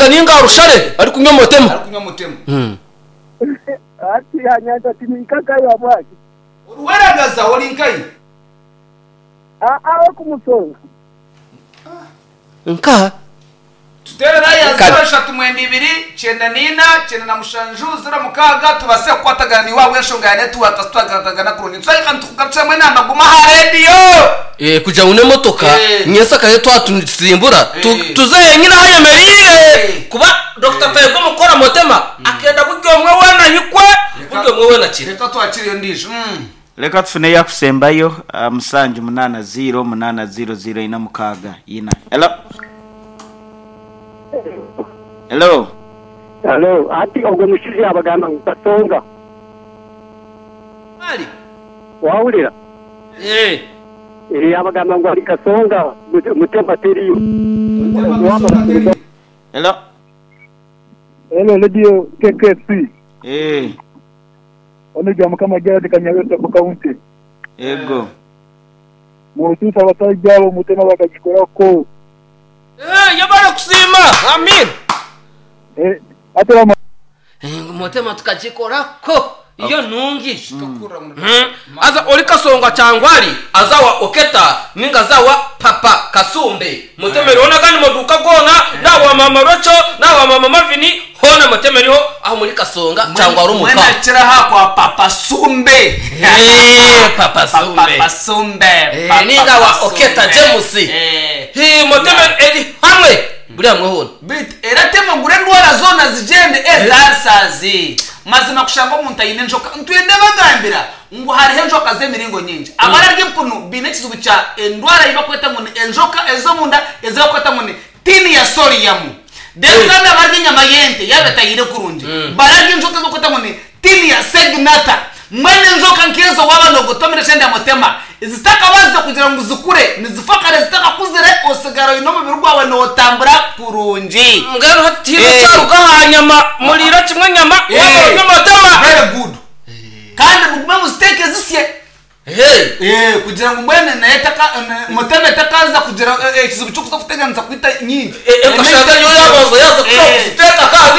Nyanza ninga rushare ari kunywa motema ati Nyanza tinikaka ya bwaki uruweragaza olinkai aho kumusonga nka tuterera ya 3 na mushanju zira mukaga tubase kwatagana iwawe shongane tuwatagana kuruni tsaika tukapchama namba guma radio kuja une motoka nyesa kaye twatusimbura tuzaye nyina hayo merire kuba Dr. Pego mukora motema akenda buryo mwe wena hikwe buryo mwe wena kire reka twakiriye ndisho reka tufune yakusembayo musanju 808000 ina mukaga ina hello ati ubwo mushizi abaganda Kasonga ali wahurira abaganda ngo ari Kasonga mutema teriyo hello radio KKC onejya mukama gyade Kanyaweta ku county ego mutusa batajyabo mutema bakagikora ko yabara kusima amin atera motema tukajikora ko iyo nungi aza ori Kasonga cyangwari azawa oketa ninga zawa papa Kasumbe mutemeri ona kandi moduka gona nawa mama rocho nawa mama Mavini hona mutemeri ho aho muri Kasonga cyangwa rumuka mwena kira hakwa papa Sumbe papa Sumbe ninga wa oketa James mutemeri eri hamwe buri amwe hona bit eratema ngure ndwara zona zijende ezasazi mazima kushanga umuntu ayine njoka ntwende bagambira ngo hari henjoka zemiringo nyinji abararye mpunu binekizugu cha ndwara iba kweta ngo enjoka ezo munda ezo kweta ngo tini ya sorium desana barye nyama yente yabatayire kurunje bararye njoka zo kweta ngo tini ya segnata mwene njoka nkezo waba no gutomera shende motema izitaka bazo kugira ngo zikure nizifakare zitaka kuzire osigaro ino mu birwawe no tambura kurunji ngano hatiro cyaruga hanyama murira kimwe nyama waba motema very good kandi muguma musteke zisye kugira ngo mwene na yetaka motema takaza kugira ikizubu cyo kuzafuteganza kwita nyingi ekashanga yo yabazo yaza kusteka kandi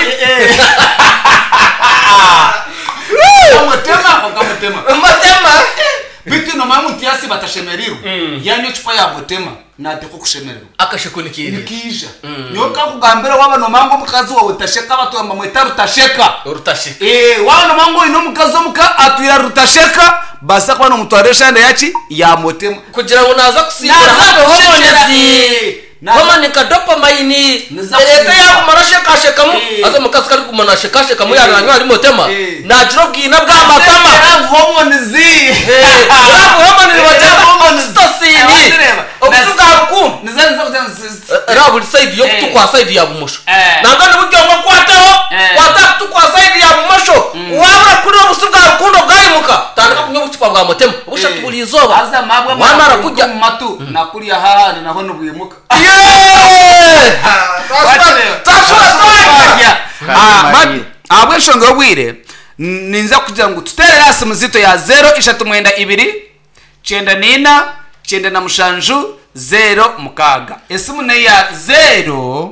motema bitu no mamu tiasi batashemeriro yanyo chupa ya motema nate ko kushemeriro akashikunikira nikija nyoka kugambira waba no mango mukazi wawe utasheka batu amba mwita rutasheka waba no mango ino mukazi muka atwira rutasheka basa kwa no mutwaresha nda yachi ya motema kugira ngo naza kusibira hapo homonyezi Homa dopamine leta ya marasheka shekamu aza mukazi kari kumanasheka shekamu yaranywa ari motema najirogi na bwa matama homonizi homonizi wajya stosini okusuka ku nizanza rabu side yo kutukwa side ya bumosho nangane buryo ngo kwataho kwata kutukwa side ya bumosho wabura kuri obusuka rukundo bwayimuka tandika kunyo bucupa bwa motema ubushatu buri izoba aza mabwa mara kujya mu matu nakuri ahana naho nubuyemuka abweshonga wire ninza kugira ngo tutere hasi muzito ya 0 na mushanju 0 mukaga esimu ne ya 0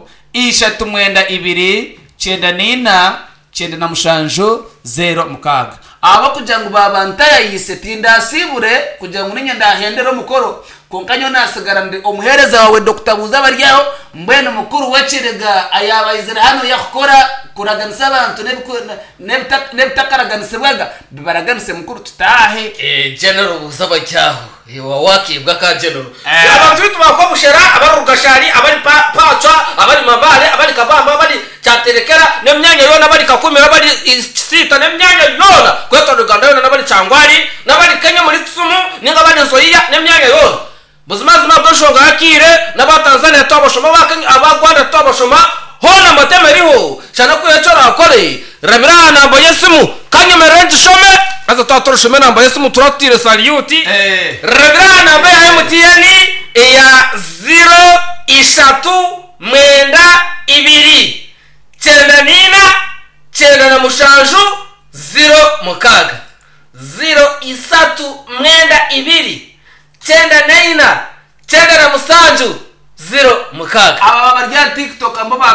na mushanju 0 mukaga aba kugira ngo babantaya yise tinda sibure kugira ngo ninyenda hendero mukoro konkanyo nasigara ndi omuhereza wawe Dr. Buza baryaho mbene mukuru wacirega ayabayizira hano yakora kuraganisa abantu nebtakaraganisibwaga bibaraganise mukuru tutahe general Buza baryaho wa wakibwa ka general abantu bitu bakomushera abarugashari abari pacha abari mabare abari kabamba abari cyaterekera nemyanya yona abari kakumira abari sita nemyanya yona kweto Uganda yona abari cyangwari nabari Kenya muri Kisumu ninga abari Nsoyiya nemyanya yona buzimazima bwashonga akire n'abatanzania tobashoma bakanye abagwanda tobashoma hona motemeriho cyane ko yacora akore rabira nambo yesimu kanyemere ndishome aza tatoroshome nambo yesimu turatire saliuti rabira nambo ya MTN ya 0 cyenda na mushanju 0 mukaga 0 cyenda na musanju 0 mukaga aba barya TikTok amba